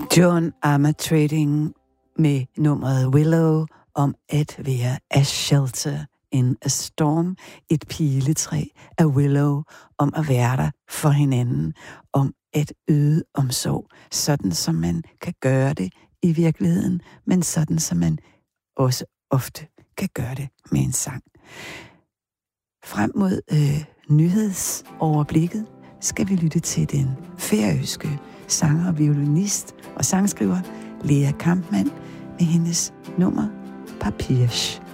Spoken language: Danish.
John Armatrading med nummeret Willow om at være a shelter in a storm. Et piletræ af Willow om at være der for hinanden, om at yde omsorg, sådan som man kan gøre det i virkeligheden, men sådan som man også ofte kan gøre det med en sang. Frem mod nyhedsoverblikket skal vi lytte til den færøske sanger, violinist og sangskriver Lea Kampmann med hendes nummer Papirs.